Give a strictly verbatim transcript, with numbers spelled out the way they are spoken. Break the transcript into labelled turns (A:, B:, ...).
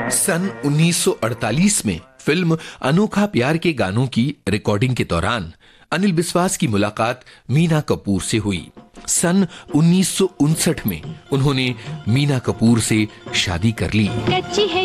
A: सन उन्नीस सौ अड़तालीस में फिल्म अनोखा प्यार के गानों की रिकॉर्डिंग के दौरान अनिल बिस्वास की मुलाकात मीना कपूर से हुई। सन उन्नीस सौ उनसठ में उन्होंने मीना कपूर से शादी कर ली।
B: कच्ची है